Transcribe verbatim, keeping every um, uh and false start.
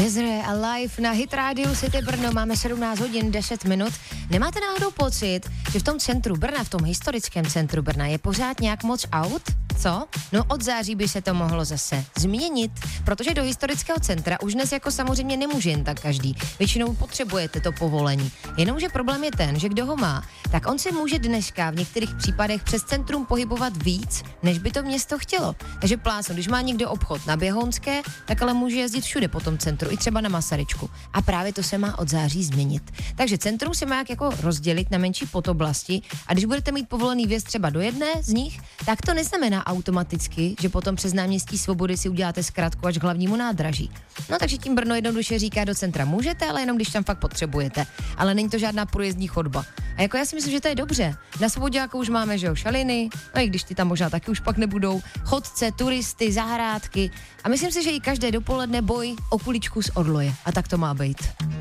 Desiree a live na Hit Radio City Brno, máme sedmnáct hodin deset minut. Nemáte náhodou pocit, že v tom centru Brna, v tom historickém centru Brna je pořád nějak moc aut? Co? No od září by se to mohlo zase změnit, protože do historického centra už dnes jako samozřejmě nemůže jen tak každý. Většinou potřebujete to povolení. Jenomže problém je ten, že kdo ho má, tak on se může dneska v některých případech přes centrum pohybovat víc, než by to město chtělo. Takže plásno, když má někdo obchod na Běhounské, tak ale může jezdit všude po tom centru, i třeba na Masaryčku. A právě to se má od září změnit. Takže centrum se má jak jako rozdělit na menší podoblasti a když budete mít povolený vjezd třeba do jedné z nich, tak to neznamená automaticky, že potom přes náměstí Svobody si uděláte zkratku až k hlavnímu nádraží. No takže tím Brno jednoduše říká, do centra můžete, ale jenom když tam fakt potřebujete. Ale není to žádná průjezdní chodba. A jako já si myslím, že to je dobře. Na Svoboďáku už máme, že jo, šaliny, no i když ty tam možná taky už pak nebudou, chodce, turisty, zahrádky. A myslím si, že i každé dopoledne boj o kuličku z orloje. A tak to má být.